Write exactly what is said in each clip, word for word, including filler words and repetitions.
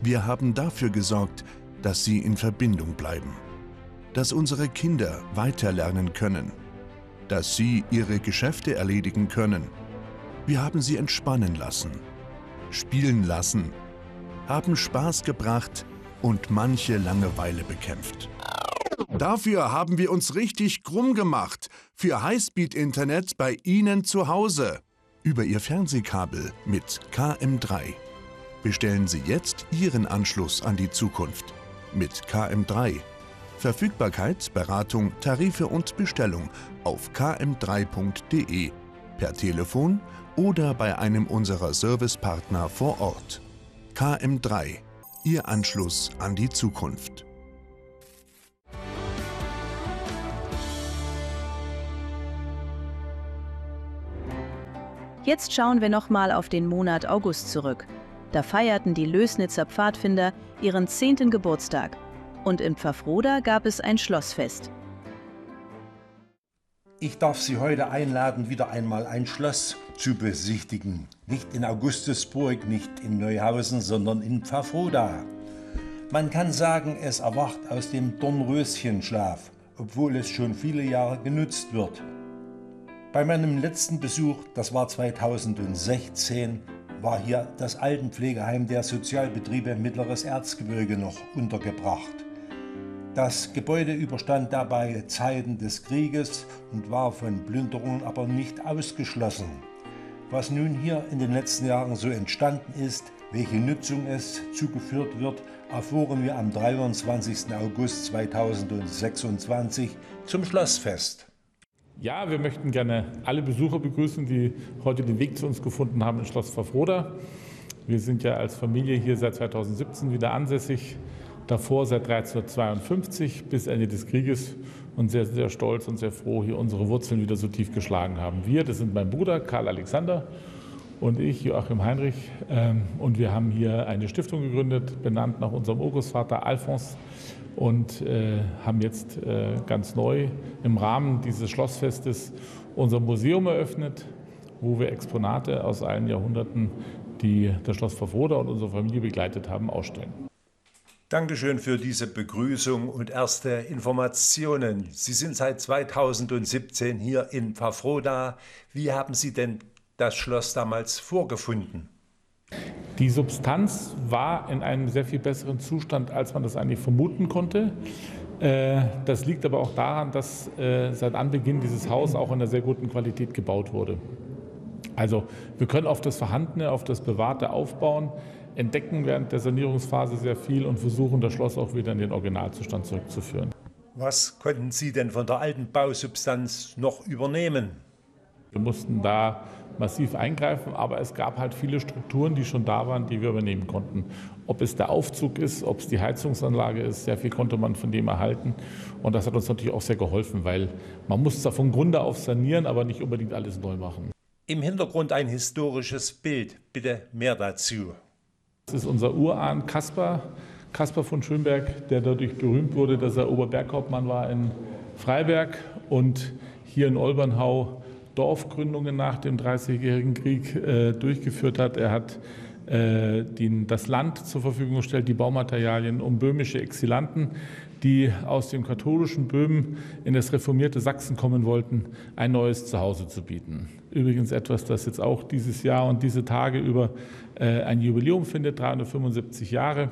Wir haben dafür gesorgt, dass sie in Verbindung bleiben, dass unsere Kinder weiterlernen können, dass sie ihre Geschäfte erledigen können. Wir haben sie entspannen lassen, spielen lassen, haben Spaß gebracht und manche Langeweile bekämpft. Dafür haben wir uns richtig krumm gemacht für Highspeed-Internet bei Ihnen zu Hause. Über Ihr Fernsehkabel mit K M drei. Bestellen Sie jetzt Ihren Anschluss an die Zukunft mit K M drei. Verfügbarkeit, Beratung, Tarife und Bestellung auf k m drei punkt d e, per Telefon oder bei einem unserer Servicepartner vor Ort. K M drei, Ihr Anschluss an die Zukunft. Jetzt schauen wir nochmal auf den Monat August zurück. Da feierten die Lößnitzer Pfadfinder ihren zehnten Geburtstag. Und in Pfaffroda gab es ein Schlossfest. Ich darf Sie heute einladen, wieder einmal ein Schloss zu besichtigen. Nicht in Augustusburg, nicht in Neuhausen, sondern in Pfaffroda. Man kann sagen, es erwacht aus dem Dornröschenschlaf, obwohl es schon viele Jahre genutzt wird. Bei meinem letzten Besuch, das war zweitausendsechzehn, war hier das Altenpflegeheim der Sozialbetriebe Mittleres Erzgebirge noch untergebracht. Das Gebäude überstand dabei Zeiten des Krieges und war von Plünderungen aber nicht ausgeschlossen. Was nun hier in den letzten Jahren so entstanden ist, welche Nutzung es zugeführt wird, erfuhren wir am dreiundzwanzigsten August zweitausendsechsundzwanzig zum Schlossfest. Ja, wir möchten gerne alle Besucher begrüßen, die heute den Weg zu uns gefunden haben in Schloss Pfaffroda. Wir sind ja als Familie hier seit zweitausendsiebzehn wieder ansässig, davor seit dreizehnhundertzweiundfünfzig bis Ende des Krieges und sehr, sehr stolz und sehr froh, hier unsere Wurzeln wieder so tief geschlagen haben. Wir, das sind mein Bruder Karl Alexander und ich, Joachim Heinrich, und wir haben hier eine Stiftung gegründet, benannt nach unserem Urgroßvater Alphons. Und äh, haben jetzt äh, ganz neu im Rahmen dieses Schlossfestes unser Museum eröffnet, wo wir Exponate aus allen Jahrhunderten, die das Schloss Pfaffroda und unsere Familie begleitet haben, ausstellen. Dankeschön für diese Begrüßung und erste Informationen. Sie sind seit zweitausendsiebzehn hier in Pfaffroda. Wie haben Sie denn das Schloss damals vorgefunden? Die Substanz war in einem sehr viel besseren Zustand, als man das eigentlich vermuten konnte. Das liegt aber auch daran, dass seit Anbeginn dieses Haus auch in einer sehr guten Qualität gebaut wurde. Also wir können auf das Vorhandene, auf das Bewahrte aufbauen, entdecken während der Sanierungsphase sehr viel und versuchen, das Schloss auch wieder in den Originalzustand zurückzuführen. Was konnten Sie denn von der alten Bausubstanz noch übernehmen? Wir mussten da massiv eingreifen, aber es gab halt viele Strukturen, die schon da waren, die wir übernehmen konnten. Ob es der Aufzug ist, ob es die Heizungsanlage ist, sehr viel konnte man von dem erhalten. Und das hat uns natürlich auch sehr geholfen, weil man muss zwar von Grunde auf sanieren, aber nicht unbedingt alles neu machen. Im Hintergrund ein historisches Bild. Bitte mehr dazu. Das ist unser Urahn Caspar, Caspar von Schönberg, der dadurch berühmt wurde, dass er Oberberghauptmann war in Freiberg und hier in Olbernhau Dorfgründungen nach dem Dreißigjährigen Krieg äh, durchgeführt hat. Er hat äh, den, das Land zur Verfügung gestellt, die Baumaterialien, um böhmische Exilanten, die aus dem katholischen Böhmen in das reformierte Sachsen kommen wollten, ein neues Zuhause zu bieten. Übrigens etwas, das jetzt auch dieses Jahr und diese Tage über äh, ein Jubiläum findet, dreihundertfünfundsiebzig Jahre.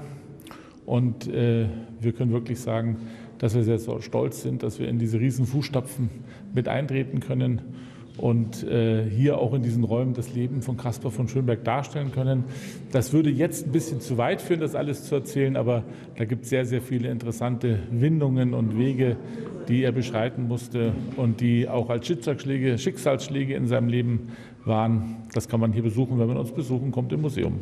Und äh, wir können wirklich sagen, dass wir sehr stolz sind, dass wir in diese riesen Fußstapfen mit eintreten können und äh, hier auch in diesen Räumen das Leben von Caspar von Schönberg darstellen können. Das würde jetzt ein bisschen zu weit führen, das alles zu erzählen, aber da gibt es sehr, sehr viele interessante Windungen und Wege, die er beschreiten musste und die auch als Schicksalsschläge, Schicksalsschläge in seinem Leben waren. Das kann man hier besuchen, wenn man uns besuchen kommt im Museum.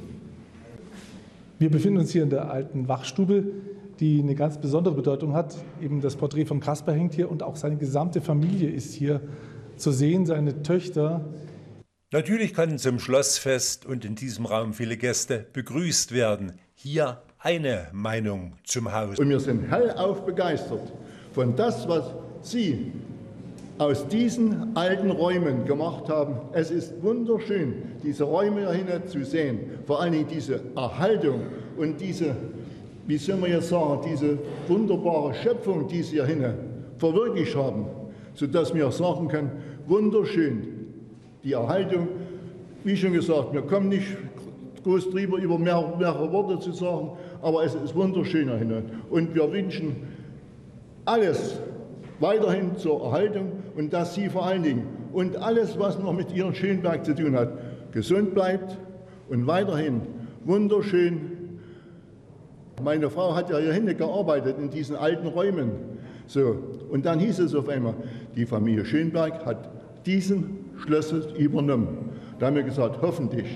Wir befinden uns hier in der alten Wachstube, die eine ganz besondere Bedeutung hat. Eben das Porträt von Caspar hängt hier und auch seine gesamte Familie ist hier zu sehen, seine Töchter. Natürlich können zum Schlossfest und in diesem Raum viele Gäste begrüßt werden. Hier eine Meinung zum Haus. Und wir sind hellauf begeistert von das, was Sie aus diesen alten Räumen gemacht haben. Es ist wunderschön, diese Räume hier hinten zu sehen, vor allen Dingen diese Erhaltung und diese, wie soll man jetzt sagen, diese wunderbare Schöpfung, die sie hier hinten verwirklicht haben, sodass wir sagen können, wunderschön, die Erhaltung. Wie schon gesagt, wir kommen nicht groß drüber, über mehr, mehrere Worte zu sagen, aber es ist wunderschön hier hinten. Und wir wünschen alles weiterhin zur Erhaltung und dass Sie vor allen Dingen und alles, was noch mit Ihrem Schönberg zu tun hat, gesund bleibt und weiterhin wunderschön. Meine Frau hat ja hier hinten gearbeitet in diesen alten Räumen. So, und dann hieß es auf einmal, die Familie Schönberg hat diesen Schlösser übernommen. Da haben wir gesagt, hoffentlich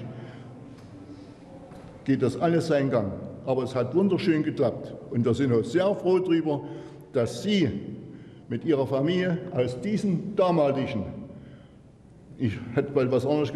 geht das alles seinen Gang. Aber es hat wunderschön geklappt. Und da sind wir sehr froh darüber, dass Sie mit Ihrer Familie aus diesem damaligen, ich hätte mal was anderes